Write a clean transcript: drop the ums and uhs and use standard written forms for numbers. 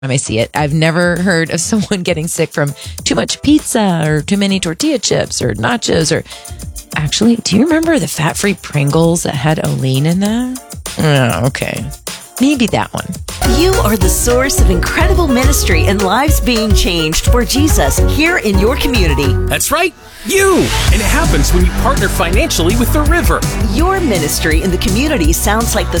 I see it. I've never heard of someone getting sick from too much pizza or too many tortilla chips or nachos or... Actually, do you remember the fat-free Pringles that had Olean in them? Oh, okay. Maybe that one. You are the source of incredible ministry and lives being changed for Jesus here in your community. That's right, you! And it happens when you partner financially with The River. Your ministry in the community sounds like the